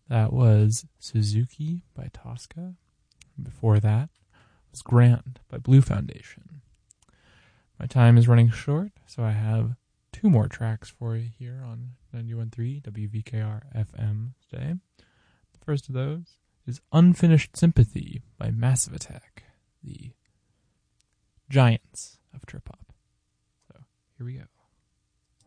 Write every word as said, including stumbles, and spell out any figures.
That was Suzuki by Tosca. Before that was Grand by Blue Foundation. My time is running short, so I have two more tracks for you here on ninety-one point three W V K R F M today. The first of those is Unfinished Sympathy by Massive Attack, the giants of trip-hop. So, here we go.